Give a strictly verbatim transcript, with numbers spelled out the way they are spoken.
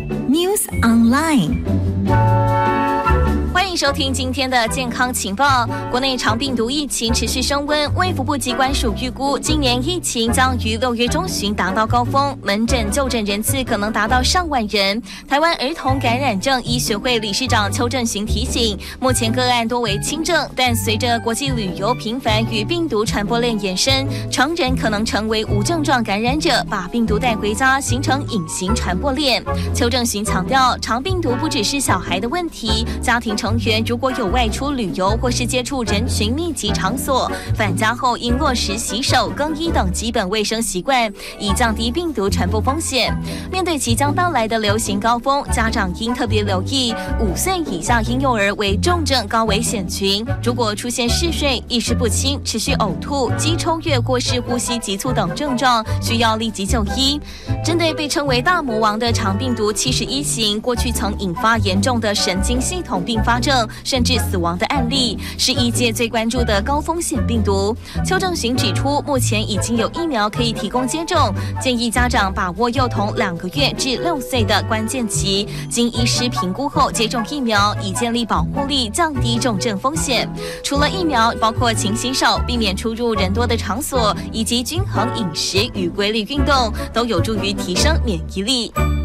News Online。 欢迎收听今天的健康情报。国内长病毒疫情持续升温，卫福部疾管署预估，今年疫情将于六月中旬达到高峰，门诊就诊人次可能达到上万人。台湾儿童感染症医学会理事长邱正行提醒，目前个案多为轻症，但随着国际旅游频繁与病毒传播链延伸，成人可能成为无症状感染者，把病毒带回家，形成隐形传播链。邱正行强调，长病毒不只是小孩的问题，家庭成员如果有外出旅游或是接触人群密集场所，返家后应落实洗手、更衣等基本卫生习惯，以降低病毒传播风险。面对即将到来的流行高峰，家长应特别留意五岁以下婴幼儿为重症高危险群，如果出现嗜睡、意识不清、持续呕吐、肌抽跃或是呼吸急促等症状，需要立即就医。针对被称为大魔王的长病毒七十一型，过去曾引发严重的神经系统并发症甚至死亡的案例，是医界最关注的高风险病毒。邱正行指出，目前已经有疫苗可以提供接种，建议家长把握幼童两个月至六岁的关键期，经医师评估后接种疫苗，以建立保护力，降低重症风险。除了疫苗，包括勤洗手、避免出入人多的场所，以及均衡饮食与规律运动，都有助于提升免疫力。